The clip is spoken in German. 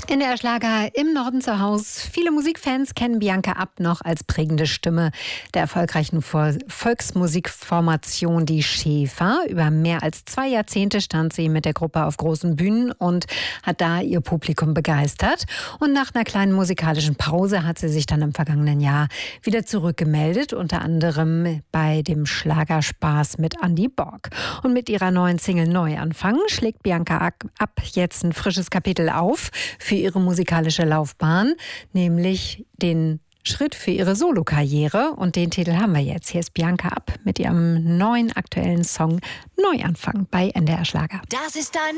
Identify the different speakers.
Speaker 1: NDR Schlager im Norden zu Hause. Viele Musikfans kennen Bianca Abt noch als prägende Stimme der erfolgreichen Volksmusikformation Die Schäfer. Über mehr als 2 Jahrzehnte stand sie mit der Gruppe auf großen Bühnen und hat da ihr Publikum begeistert. Und nach einer kleinen musikalischen Pause hat sie sich dann im vergangenen Jahr wieder zurückgemeldet, unter anderem bei dem Schlagerspaß mit Andy Borg. Und mit ihrer neuen Single Neuanfang schlägt Bianca Abt jetzt ein frisches Kapitel auf für ihre musikalische Laufbahn, nämlich den Schritt für ihre Solokarriere. Und den Titel haben wir jetzt. Hier ist Bianca Abt mit ihrem neuen aktuellen Song Neuanfang bei NDR Schlager.
Speaker 2: Das ist ein